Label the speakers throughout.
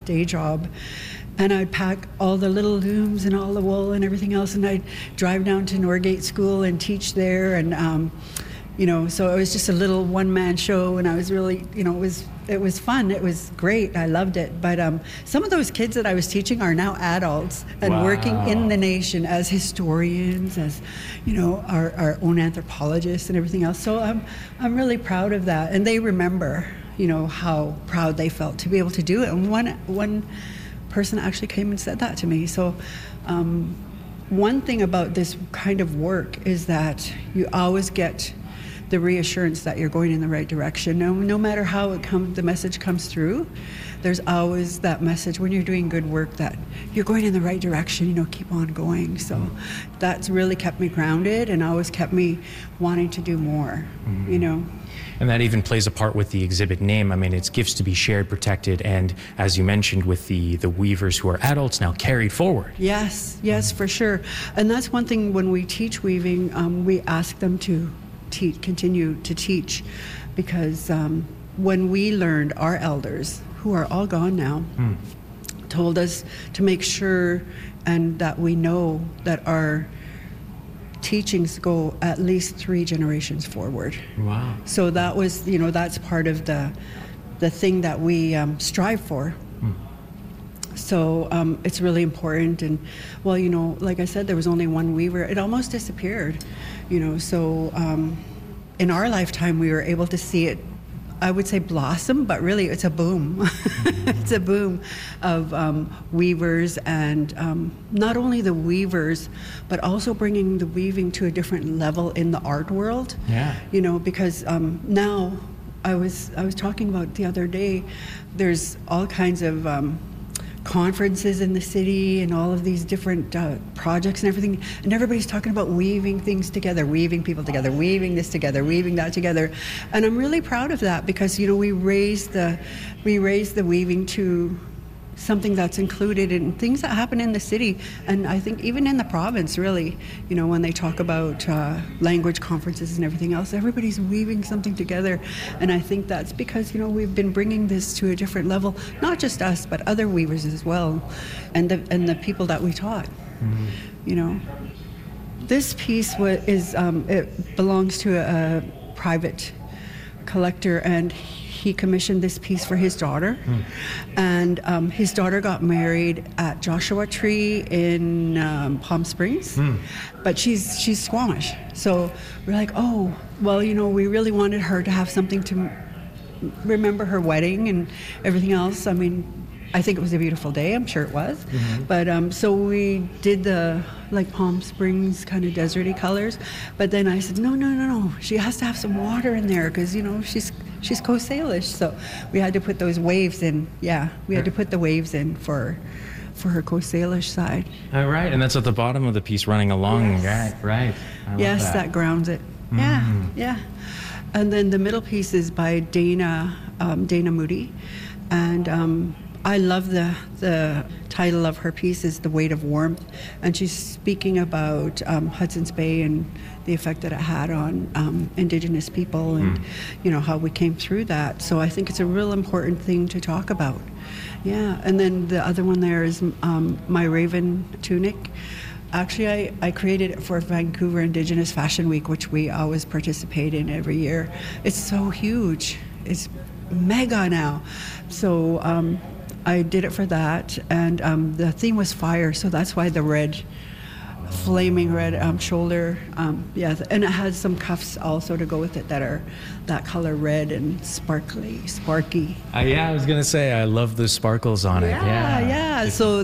Speaker 1: day job. And I'd pack all the little looms and all the wool and everything else, and I'd drive down to Norgate School and teach there. And, so it was just a little one-man show, and I was really, it was fun. It was great. I loved it. But some of those kids that I was teaching are now adults and working in the nation as historians, as, our own anthropologists and everything else. So I'm really proud of that. And they remember, how proud they felt to be able to do it. And one person actually came and said that to me. So one thing about this kind of work is that you always get the reassurance that you're going in the right direction. No matter how the message comes through, there's always that message when you're doing good work that you're going in the right direction, keep on going. So that's really kept me grounded and always kept me wanting to do more,
Speaker 2: And that even plays a part with the exhibit name. I mean, it's gifts to be shared, protected, and as you mentioned, with the weavers who are adults now carried forward.
Speaker 1: Yes, for sure. And that's one thing when we teach weaving, we ask them to continue to teach, because when we learned, our elders, who are all gone now, told us to make sure and that we know that our teachings go at least 3 generations forward.
Speaker 2: Wow.
Speaker 1: So that was, that's part of the thing that we strive for. So it's really important. And, well, like I said, there was only one weaver. It almost disappeared, so in our lifetime we were able to see it, I would say, blossom, but really it's a boom. It's a boom of weavers, and not only the weavers, but also bringing the weaving to a different level in the art world.
Speaker 2: Yeah.
Speaker 1: Because now I was talking about the other day, there's all kinds of conferences in the city and all of these different projects and everything, and everybody's talking about weaving things together, weaving people together, weaving this together, weaving that together. And I'm really proud of that, because we raise the weaving to something that's included in things that happen in the city, and I think even in the province, really, when they talk about language conferences and everything else, everybody's weaving something together. And I think that's because we've been bringing this to a different level, not just us but other weavers as well, and the people that we taught. This piece it belongs to a private collector, and he commissioned this piece for his daughter. And his daughter got married at Joshua Tree in Palm Springs, but she's Squamish. So we're like, oh, well, we really wanted her to have something to remember her wedding and everything else. I mean, I think it was a beautiful day. I'm sure it was. But so we did the Palm Springs kind of deserty colors. But then I said, no. She has to have some water in there, because she's Coast Salish. So we had to put those waves in. Yeah, we had to put the waves in for her Coast Salish side.
Speaker 2: All right, and that's at the bottom of the piece running along.
Speaker 1: Yes.
Speaker 2: Right.
Speaker 1: Yes, that grounds it. Yeah. And then the middle piece is by Dana Moody, and I love the title of her piece is The Weight of Warmth, and she's speaking about Hudson's Bay and the effect that it had on Indigenous people, and how we came through that. So I think it's a real important thing to talk about. Yeah, and then the other one there is My Raven Tunic. Actually, I created it for Vancouver Indigenous Fashion Week, which we always participate in every year. It's so huge. It's mega now. So I did it for that, and the theme was fire, so that's why the red, flaming red shoulder. And it has some cuffs also to go with it that are that color red and sparky.
Speaker 2: I was gonna say, I love the sparkles on it. Yeah.
Speaker 1: So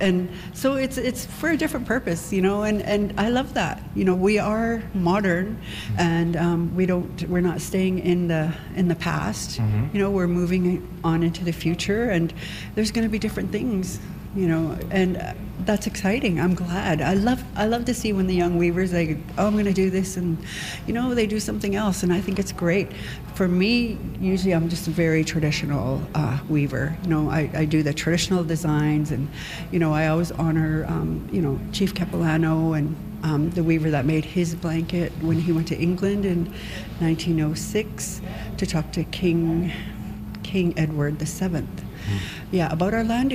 Speaker 1: it's for a different purpose, and I love that. We are modern, and we're not staying in the past. We're moving on into the future, and there's going to be different things. And that's exciting. I'm glad. I love to see when the young weavers, they go, oh, I'm going to do this, and they do something else, and I think it's great. For me, usually I'm just a very traditional weaver. I do the traditional designs, and I always honor Chief Capilano and the weaver that made his blanket when he went to England in 1906 to talk to King Edward VII. Yeah, about our land